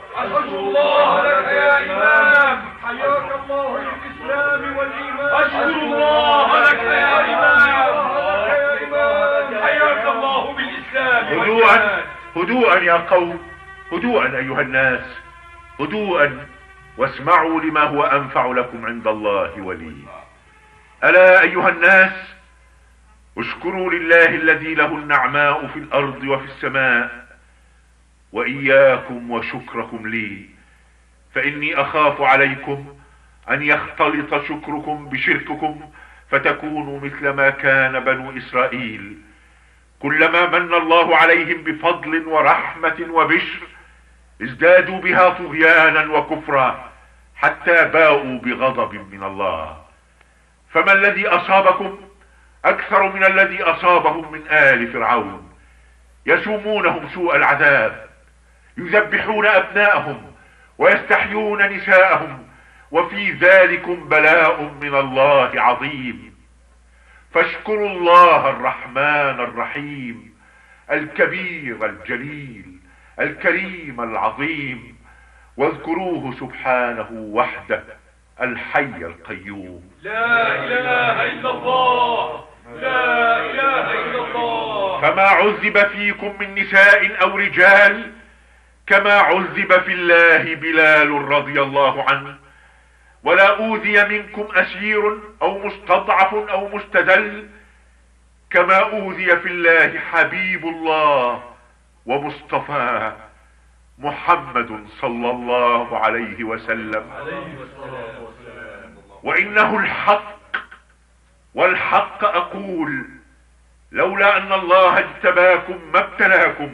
أشكر الله لك يا إمام، حياك الله بالإسلام والإيمان. أشكر الله لك يا إمام، حياك الله بالإسلام والإيمان. هدوءا يا قوم، هدوءا أيها الناس، هدوءا واسمعوا لما هو أنفع لكم عند الله ولي. ألا أيها الناس، اشكروا لله الذي له النعماء في الأرض وفي السماء، وإياكم وشكركم لي، فإني أخاف عليكم أن يختلط شكركم بشرككم فتكونوا مثل ما كان بنو إسرائيل، كلما من الله عليهم بفضل ورحمة وبشر ازدادوا بها طغيانا وكفرا حتى باءوا بغضب من الله. فما الذي أصابكم أكثر من الذي أصابهم من آل فرعون؟ يسومونهم سوء العذاب، يذبحون أبناءهم ويستحيون نساءهم، وفي ذلكم بلاء من الله عظيم. فاشكروا الله الرحمن الرحيم الكبير الجليل الكريم العظيم، واذكروه سبحانه وحده الحي القيوم. لا إله إلا الله، لا إله إلا الله. فما عذب فيكم من نساء أو رجال كما عذب في الله بلال رضي الله عنه، ولا أوذي منكم أسير أو مستضعف أو مستذل كما أوذي في الله حبيب الله ومصطفاه محمد صلى الله عليه وسلم. وإنه الحق، والحق أقول لولا أن الله اجتباكم ما ابتلاكم،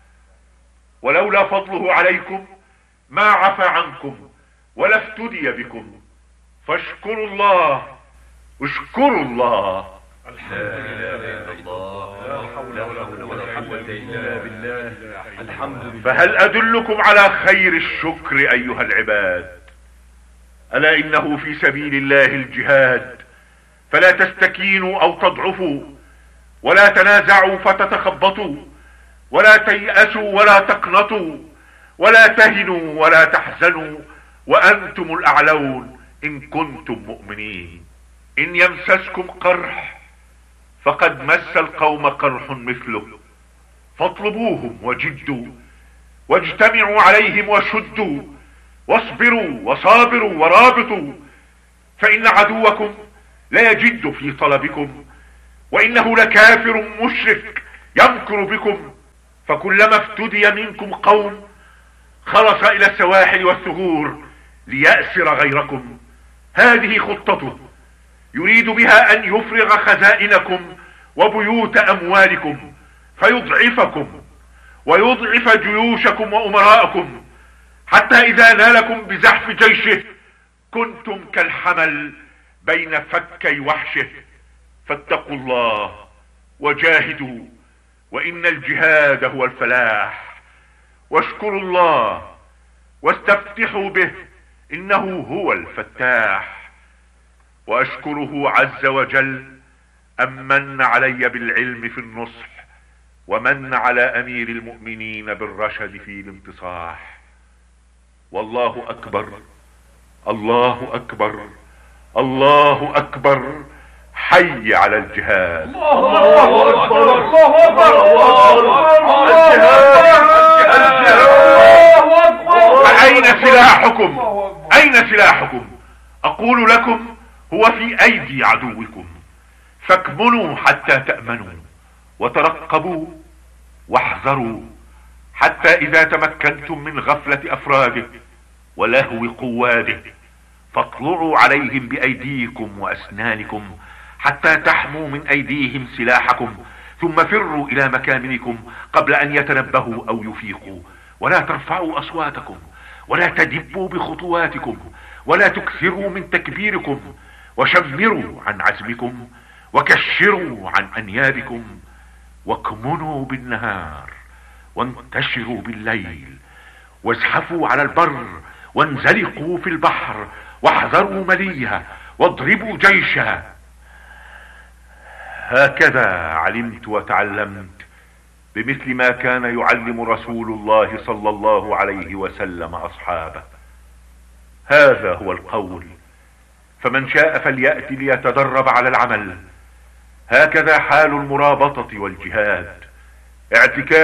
ولولا فضله عليكم ما عفى عنكم ولا افتدي بكم، فاشكروا الله، اشكروا الله. الحمد لله الله، لا حول ولا قوة إلا بالله. الحمد لله. فهل أدلكم على خير الشكر أيها العباد؟ ألا إنه في سبيل الله الجهاد، فلا تستكينوا أو تضعفوا، ولا تنازعوا فتتخبطوا، ولا تيأسوا ولا تقنطوا، ولا تهنوا ولا تحزنوا، وأنتم الأعلون إن كنتم مؤمنين. إن يمسسكم قرح فقد مس القوم قرح مثله، فاطلبوهم وجدوا، واجتمعوا عليهم وشدوا، واصبروا وصابروا ورابطوا، فإن عدوكم لا يجد في طلبكم، وإنه لكافر مشرك يمكر بكم، فكلما افتدي منكم قوم خلص إلى السواحل والثغور ليأسر غيركم. هذه خطته، يريد بها أن يفرغ خزائنكم وبيوت أموالكم فيضعفكم ويضعف جيوشكم وأمراءكم، حتى إذا نالكم بزحف جيشه كنتم كالحمل بين فكي وحشه. فاتقوا الله وجاهدوا، وإن الجهاد هو الفلاح. واشكروا الله واستفتحوا به، إنه هو الفتاح. وأشكره عز وجل أن من علي بالعلم في النصح، ومن على أمير المؤمنين بالرشد في الانتصاح. والله أكبر، الله أكبر، الله أكبر، حي على الجهاد. الله أكبر، الله أكبر، الله أكبر. فأين سلاحكم؟ أين سلاحكم؟ أقول لكم هو في أيدي عدوكم، فاكمنوا حتى تأمنوا، وترقبوا واحذروا، حتى إذا تمكنتم من غفلة أفراده ولهو قواده فاطلعوا عليهم بأيديكم وأسنانكم حتى تحموا من أيديهم سلاحكم، ثم فروا إلى مكامنكم قبل أن يتنبهوا أو يفيقوا. ولا ترفعوا أصواتكم، ولا تدبوا بخطواتكم، ولا تكثروا من تكبيركم، وشمروا عن عزمكم، وكشروا عن أنيابكم، واكمنوا بالنهار، وانتشروا بالليل، وازحفوا على البر، وانزلقوا في البحر، واحذروا مليها، واضربوا جيشها. هكذا علمت وتعلمت بمثل ما كان يعلم رسول الله صلى الله عليه وسلم أصحابه. هذا هو القول، فمن شاء فليأتي ليتدرب على العمل. هكذا حال المرابطة والجهاد. اعتكاف